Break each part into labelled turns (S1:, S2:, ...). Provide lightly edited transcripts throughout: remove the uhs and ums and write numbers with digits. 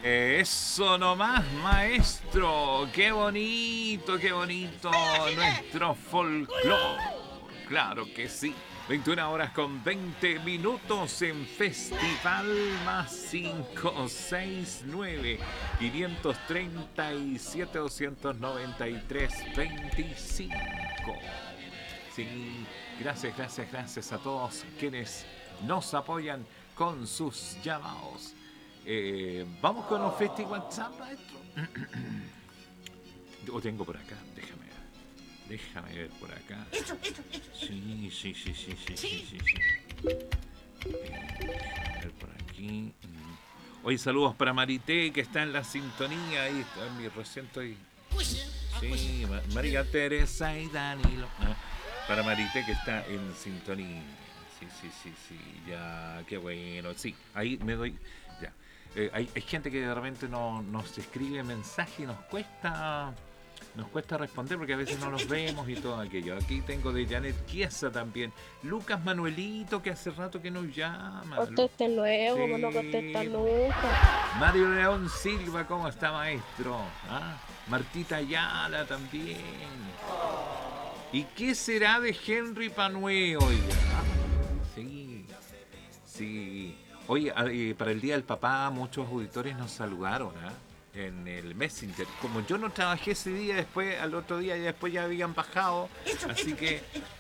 S1: Eso nomás, maestro. Qué bonito nuestro folclore. Claro que sí. 21 horas con 20 minutos en Festival más 569 537 293 25. Sí, gracias a todos quienes nos apoyan con sus llamados. Vamos con los Festi WhatsApp, maestro. Lo tengo por acá, déjame ver por acá. Sí. A ver por aquí. Hoy saludos para Marité, que está en la sintonía. Ahí está, recién estoy. Sí, María Teresa y Danilo. Para Marité, que está en sintonía. Sí, ya, qué bueno. Sí, ahí me doy. Ya. Hay gente que de repente nos escribe mensaje y nos cuesta responder porque a veces no los vemos y todo aquello. Aquí tengo de Janet Chiesa también. Lucas Manuelito, que hace rato que nos llama.
S2: Conteste luego, sí. No contesta nunca.
S1: Mario León Silva, ¿cómo está, maestro? Martita Ayala también. ¿Y qué será de Henry Panue hoy? Sí. Hoy, para el Día del Papá, muchos auditores nos saludaron, en el Messenger. Como yo no trabajé ese día, después al otro día después ya habían bajado, así que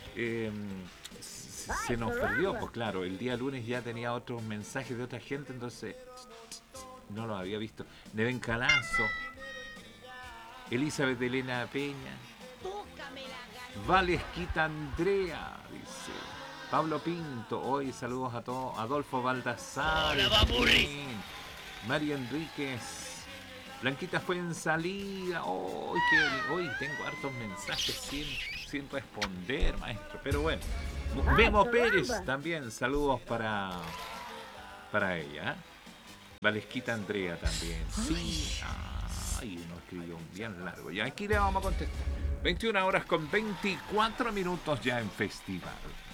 S1: se nos perdió. Pues claro, el día lunes ya tenía otros mensajes de otra gente, entonces no los había visto. Neven Calazo, Elizabeth Elena Peña, Valesquita Andrea, dice Pablo Pinto. Hoy saludos a todos. Adolfo Baldassar, María Enríquez, Blanquita fue en salida. Hoy tengo hartos mensajes sin responder, maestro. Pero bueno. Memo Pérez también. Saludos para ella. Valesquita Andrea también. Sí. Nos escribió un bien largo. Y aquí le vamos a contestar. 21 horas con 24 minutos ya en Festival.